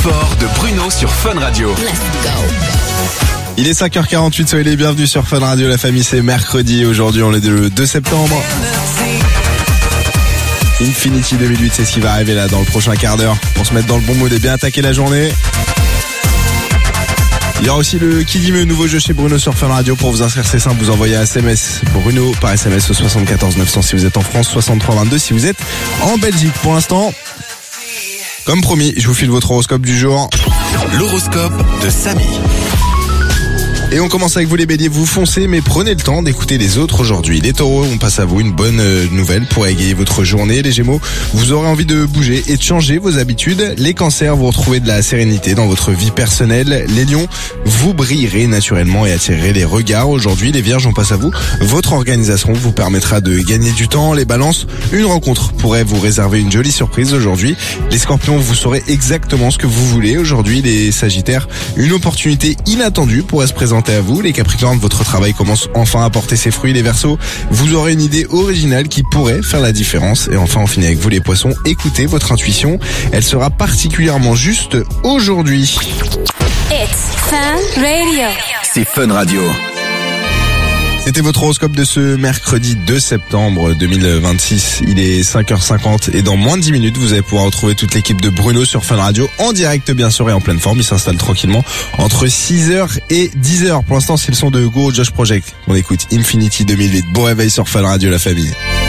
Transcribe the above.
fort de Bruno sur Fun Radio. Let's go. Il est 5h48, soyez les bienvenus sur Fun Radio, la famille, c'est mercredi, aujourd'hui on est le 2 septembre. Infinity 2008, c'est ce qui va arriver là dans le prochain quart d'heure pour se mettre dans le bon mood et bien attaquer la journée. Il y aura aussi le Qui dit mieux, nouveau jeu chez Bruno sur Fun Radio. Pour vous inscrire, c'est simple, vous envoyez un SMS Bruno par SMS au 74 900 si vous êtes en France, 63 22 si vous êtes en Belgique. Pour l'instant, comme promis, je vous file votre horoscope du jour. L'horoscope de Samy. Et on commence avec vous les béliers, vous foncez mais prenez le temps d'écouter les autres aujourd'hui. Les taureaux, on passe à vous une bonne nouvelle pour égayer votre journée. Les gémeaux, vous aurez envie de bouger et de changer vos habitudes. Les cancers, vous retrouvez de la sérénité dans votre vie personnelle. Les lions, vous brillerez naturellement et attirerez les regards aujourd'hui. Les vierges, on passe à vous, votre organisation vous permettra de gagner du temps. Les balances, une rencontre pourrait vous réserver une jolie surprise aujourd'hui. Les scorpions, vous saurez exactement ce que vous voulez aujourd'hui. Les sagittaires, une opportunité inattendue pourrait se présenter à vous. Les capricornes, votre travail commence enfin à porter ses fruits. Les verseaux, vous aurez une idée originale qui pourrait faire la différence. Et enfin, on finit avec vous les poissons, écoutez votre intuition, elle sera particulièrement juste aujourd'hui. It's Fun Radio. C'est Fun Radio. C'était votre horoscope de ce mercredi 2 septembre 2026. Il est 5h50 et dans moins de 10 minutes, vous allez pouvoir retrouver toute l'équipe de Bruno sur Fun Radio en direct bien sûr et en pleine forme. Il s'installe tranquillement entre 6h et 10h. Pour l'instant, c'est le son de Go Josh Project. On écoute Infinity 2008. Bon réveil sur Fun Radio, la famille.